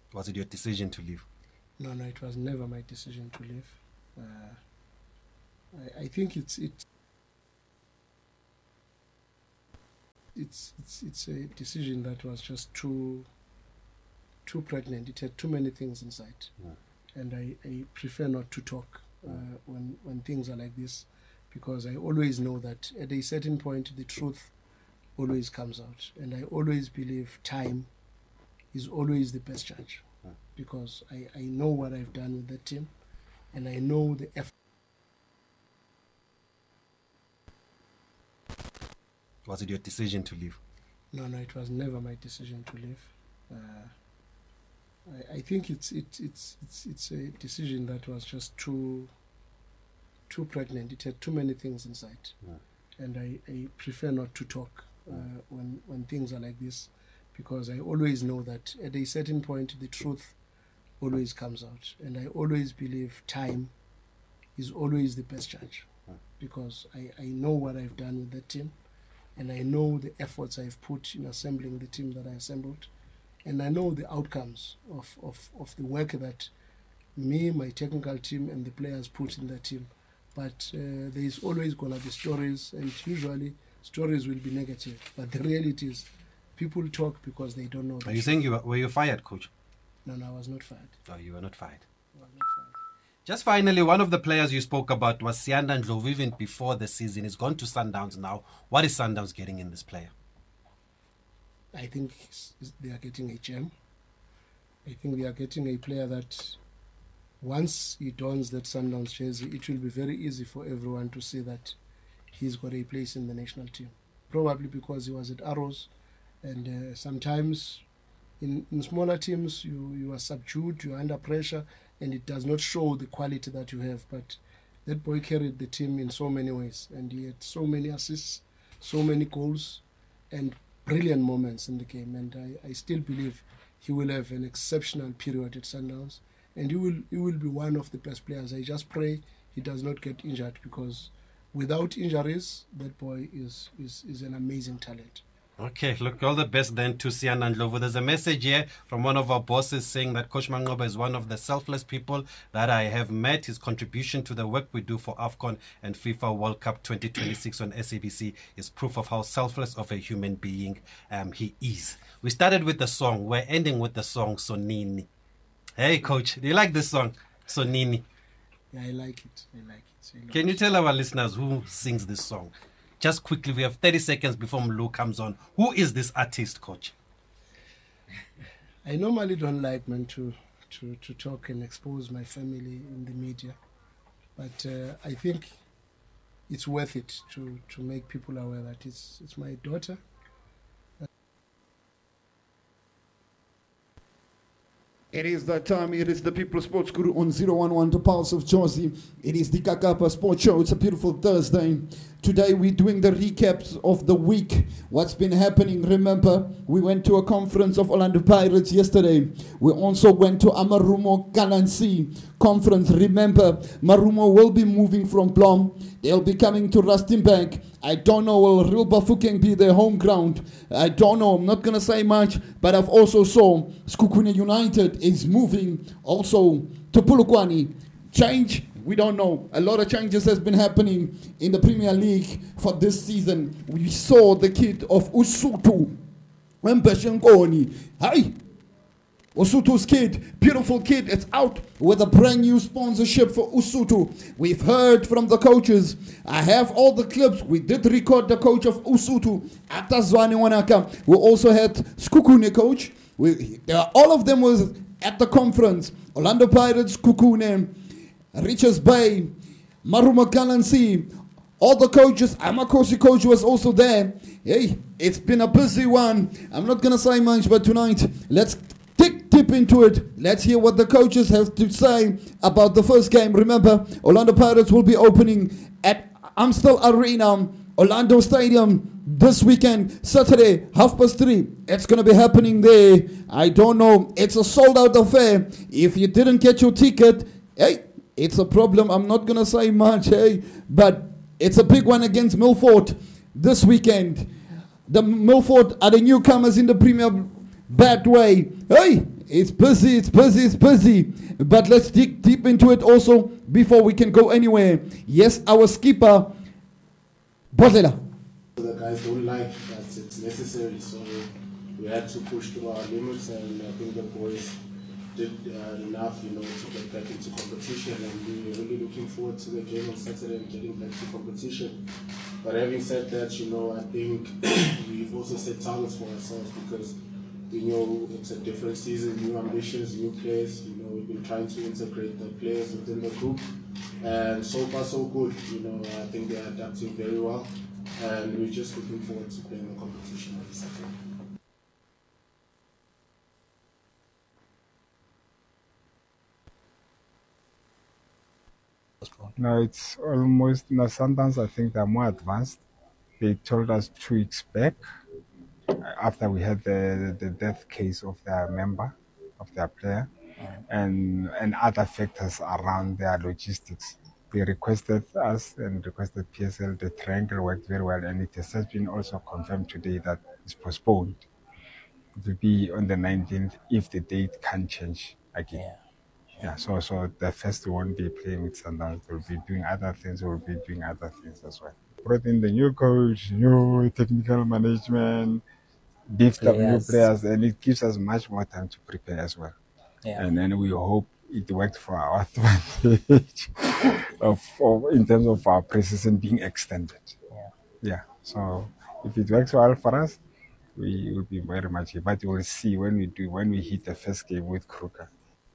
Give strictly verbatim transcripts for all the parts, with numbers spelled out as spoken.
Was it your decision to leave? No, no, it was never my decision to leave. Uh, I, I think it's it. It's it's it's a decision that was just too. Too pregnant. It had too many things inside, yeah. and I, I prefer not to talk uh, when when things are like this, because I always know that at a certain point the truth always comes out, and I always believe time is always the best judge, yeah. because I, I know what I've done with the team, and I know the effort. Was it your decision to leave? No, no, it was never my decision to leave. Uh, I, I think it's it, it's it's it's a decision that was just too too pregnant. It had too many things inside, yeah. and I, I prefer not to talk uh, yeah. when when things are like this, because I always know that at a certain point the truth always comes out, and I always believe time is always the best judge, yeah. because I, I know what I've done with the team, and I know the efforts I've put in assembling the team that I assembled. And I know the outcomes of, of, of the work that me, my technical team, and the players put in the team. But uh, there is always going to be stories, and usually stories will be negative. But the reality is, people talk because they don't know. Are you saying you were, were you fired, coach? No, no, I was not fired. Oh, you were not fired. I was not fired. Just finally, one of the players you spoke about was Siyanda Ndlovu, even before the season. He's gone to Sundowns now. What is Sundowns getting in this player? I think they are getting a gem. I think they are getting a player that once he dons that Sundowns jersey, it will be very easy for everyone to see that he's got a place in the national team. Probably because he was at Arrows, and uh, sometimes in, in smaller teams you, you are subdued, you are under pressure, and it does not show the quality that you have. But that boy carried the team in so many ways, and he had so many assists, so many goals, and brilliant moments in the game, and I, I still believe he will have an exceptional period at Sundowns, and he will he will be one of the best players. I just pray he does not get injured, because without injuries, that boy is is, is an amazing talent. Okay, look, all the best then to Siyanda Ndlovu. There's a message here from one of our bosses saying that Coach Manqoba is one of the selfless people that I have met. His contribution to the work we do for AFCON and FIFA World Cup twenty twenty-six on S A B C is proof of how selfless of a human being um, he is. We started with the song. We're ending with the song Sonini. Hey, Coach, do you like this song, Sonini? Yeah, I like it. I like it. I like Can you tell our listeners who sings this song? Just quickly, we have thirty seconds before Mlu comes on. Who is this artist, Coach? I normally don't like, man, to, to, to talk and expose my family in the media. But uh, I think it's worth it to, to make people aware that it's it's my daughter. It is that time. It is the People Sports Guru on zero one one, the Pulse of Jozi. It is the Kakapa Sports Show. It's a beautiful Thursday. Today we're doing the recaps of the week. What's been happening? Remember, we went to a conference of Orlando Pirates yesterday. We also went to Amarumo Galansi conference. Remember, Marumo will be moving from Blom. They'll be coming to Rustenburg. I don't know, will Real Bafokeng be their home ground? I don't know. I'm not going to say much, but I've also saw Sekhukhune United is moving also to Polokwane. Change? We don't know. A lot of changes has been happening in the Premier League for this season. We saw the kid of Usutu, Mbeshenkoni. Hi! Usutu's kid, beautiful kid, it's out with a brand new sponsorship for Usutu. We've heard from the coaches. I have all the clips. We did record the coach of Usutu, Atazwani Wanaka. We also had Sekhukhune coach. We, all of them was at the conference. Orlando Pirates, Sekhukhune, Richards Bay, Marumo Galansi, all the coaches. Amakosi coach was also there. Hey, it's been a busy one. I'm not going to say much, but tonight, let's dig deep into it. Let's hear what the coaches have to say about the first game. Remember, Orlando Pirates will be opening at Amstel Arena, Orlando Stadium, this weekend, Saturday, half past three. It's going to be happening there. I don't know. It's a sold-out affair. If you didn't get your ticket, hey, it's a problem. I'm not going to say much, hey, but it's a big one against Milford this weekend. The Milford are the newcomers in the Premier bad way. Hey, it's busy, it's busy, it's busy. But let's dig deep into it also before we can go anywhere. Yes, our skipper, Bodlela. The guys don't like that it's necessary, so we had to push to our limits, and I think the boys did uh, enough, you know, to get back into competition, and we're really looking forward to the game on Saturday and getting back to competition. But having said that, you know, I think we've also set targets for ourselves, because we know it's a different season, new ambitions, new players. You know, we've been trying to integrate the players within the group, and so far so good. You know, I think they're adapting very well, and we're just looking forward to playing the competition on Saturday. No, it's almost, no, sometimes I think they're more advanced. They told us two weeks back, after we had the, the death case of their member, of their player, and, and other factors around their logistics. They requested us and requested P S L. The triangle worked very well, and it has been also confirmed today that it's postponed. It will be on the nineteenth if the date can change again. Yeah. Yeah, so so the first won't be playing with Sundowns. We'll be doing other things. We'll be doing other things as well. Brought in the new coach, new technical management, beefed up new players, and it gives us much more time to prepare as well. Yeah. And then we hope it worked for our advantage of, of in terms of our pre-season being extended. Yeah. Yeah. So if it works well for us, we will be very much here. But we'll see when we do when we hit the first game with Kruger.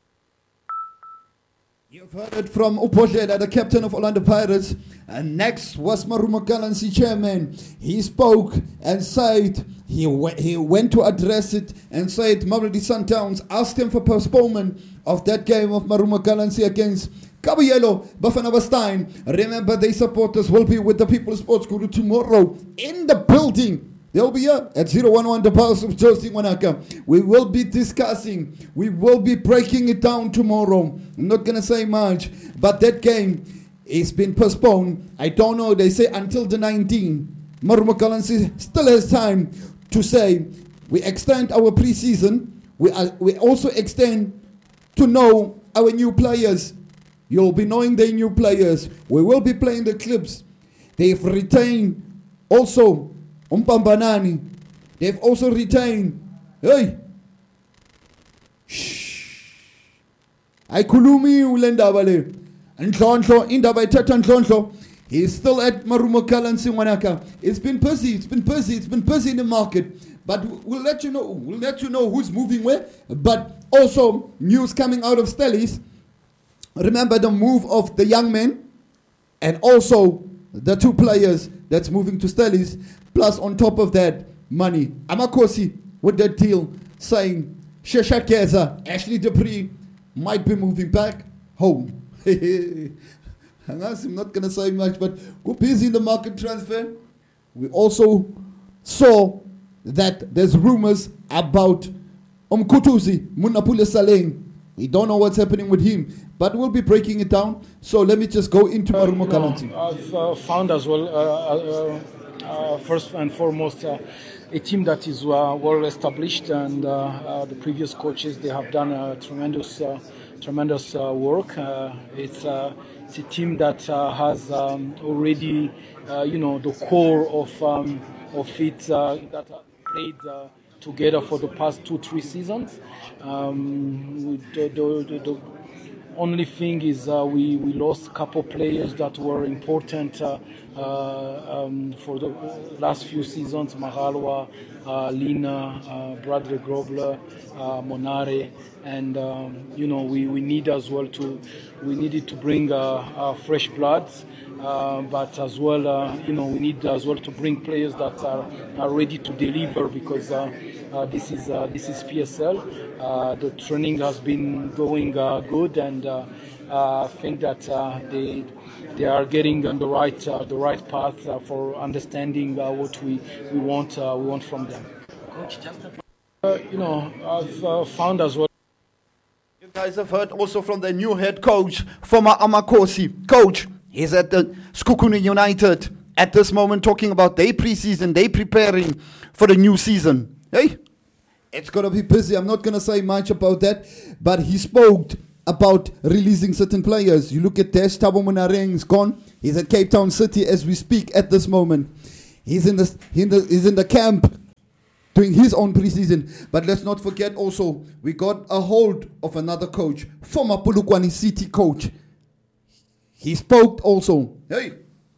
You've heard it from Upodlela, the captain of Orlando Pirates. And next was Marumo Galaxy chairman. He spoke and said he, w- he went to address it and said Mamelodi Sundowns asked him for postponement of that game of Marumo Galaxy against Kabuyelo Bafana Bafana. Remember, their supporters will be with the People's Sports Guru tomorrow in the building. They'll be here at zero one one, the Pulse of Josie Wanaka. We will be discussing. We will be breaking it down tomorrow. I'm not going to say much, but that game is been postponed. I don't know. They say until the nineteenth. Marumo Galaxy still has time to say we extend our preseason. We, are, we also extend to know our new players. You'll be knowing the new players. We will be playing the clips. They've retained also Umpambanani. They've also retained, hey, shh, Aikulumi ulendaba le, Nhlonhlo, indaba ithatha Nhlonhlo. He's still at Marumo Galaxy Wanaka. It's been busy, it's been busy, it's been busy in the market. But we'll let you know, we'll let you know who's moving where. But also news coming out of Stellies. Remember the move of the young men, and also the two players that's moving to Stellies. Plus, on top of that, money. Amakosi with that deal saying Shesha Keza, Ashley Dupree might be moving back home. I'm not going to say much, but go busy in the market transfer. We also saw that there's rumors about Umkutuzi, Munapule Saleng. We don't know what's happening with him, but we'll be breaking it down. So let me just go into uh, Marumo Galaxy. No, I've uh, found as well, uh, uh, uh, first and foremost, uh, a team that is uh, well established, and uh, uh, the previous coaches, they have done a tremendous, uh, tremendous uh, work. Uh, it's, uh, it's a team that uh, has um, already, uh, you know, the core of um, of it uh, that played uh, together for the past two, three seasons. Um, the, the, the, the only thing is uh, we, we lost a couple players that were important uh, uh, um, for the last few seasons. Mahalwa, uh, Lina, uh, Bradley Grobler, uh, Monare, and um, you know we, we need as well to we needed to bring uh, uh, fresh blood. Uh, but as well, uh, you know, we need as well to bring players that are, are ready to deliver, because uh, uh, this is uh, this is P S L. Uh, the training has been going uh, good, and uh, uh, I think that uh, they they are getting on the right uh, the right path uh, for understanding uh, what we we want uh, we want from them. Uh, you know, I've uh, found as well. You guys have heard also from the new head coach, former Amakosi coach. He's at the Skukuni United at this moment, talking about their preseason, they preparing for the new season. Hey, It's going to be busy. I'm not going to say much about that, but he spoke about releasing certain players. You look at Dash, Thabo Monareng's gone. He's at Cape Town City as we speak at this moment. He's in the, in the, he's in the camp doing his own preseason. But let's not forget also, we got a hold of another coach, former Polokwane City coach. He spoke also. Hey.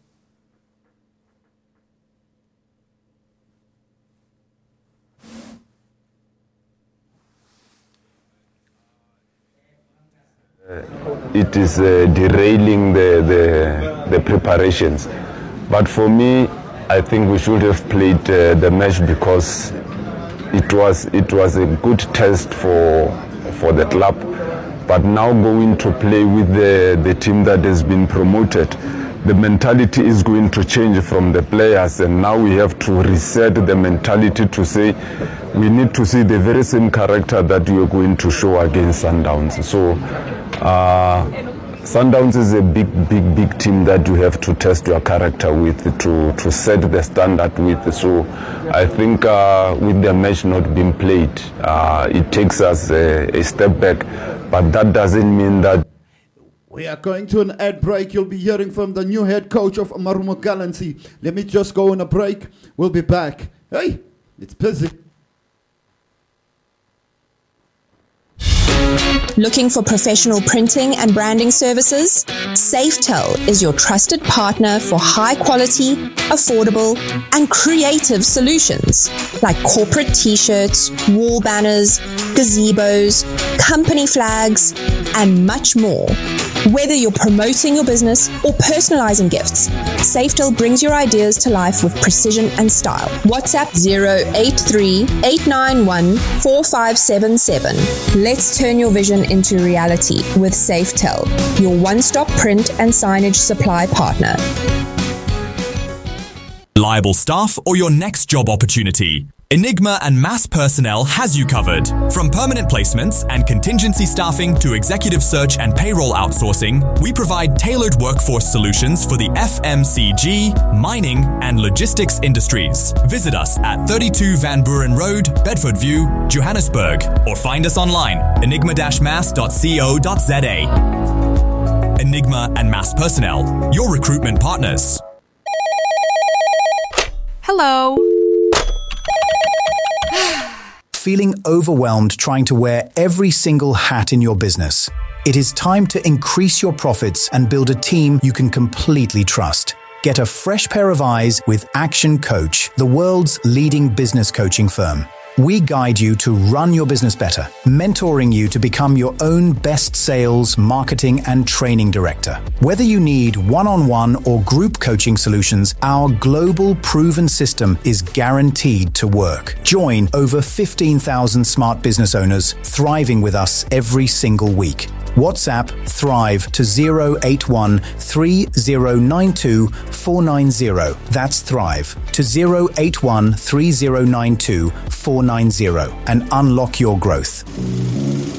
It is uh, derailing the, the the preparations, but for me, I think we should have played uh, the match because it was it was a good test for for the club. But now going to play with the the team that has been promoted, the mentality is going to change from the players, and now we have to reset the mentality to say we need to see the very same character that we are going to show against Sundowns. So. Uh, Sundowns is a big, big, big team that you have to test your character with, to, to set the standard with. So I think uh, with the match not being played, uh, it takes us a, a step back, but that doesn't mean that. We are going to an ad break. You'll be hearing from the new head coach of Marumo Gallantry. Let me just go on a break. We'll be back. Hey, it's busy. Looking for professional printing and branding services? Safetel is your trusted partner for high quality, affordable, and creative solutions like corporate t-shirts, wall banners, gazebos, company flags, and much more. Whether you're promoting your business or personalizing gifts, Safetel brings your ideas to life with precision and style. WhatsApp zero eight three, eight nine one, four five seven seven. Let's turn your vision into reality with Safetel, your one-stop print and signage supply partner. Reliable staff or your next job opportunity? Enigma and Mass Personnel has you covered. From permanent placements and contingency staffing to executive search and payroll outsourcing, we provide tailored workforce solutions for the F M C G, mining, and logistics industries. Visit us at thirty-two Van Buren Road, Bedford View, Johannesburg, or find us online, enigma dash mass dot co dot za. Enigma and Mass Personnel, your recruitment partners. Hello. Feeling overwhelmed trying to wear every single hat in your business? It is time to increase your profits and build a team you can completely trust. Get a fresh pair of eyes with Action Coach, the world's leading business coaching firm. We guide you to run your business better, mentoring you to become your own best sales, marketing, and training director. Whether you need one-on-one or group coaching solutions, our global proven system is guaranteed to work. Join over fifteen thousand smart business owners thriving with us every single week. WhatsApp Thrive to zero eight one, three zero nine two, four nine zero. That's Thrive to zero eight one, three zero nine two, four nine zero and unlock your growth.